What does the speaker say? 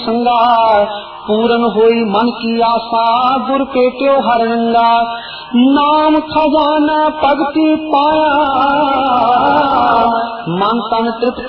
संगा पूरन होई मन की आशा गुर के त्यो हर रंगा नाम खजाना भगति पाया मन तन तृप्त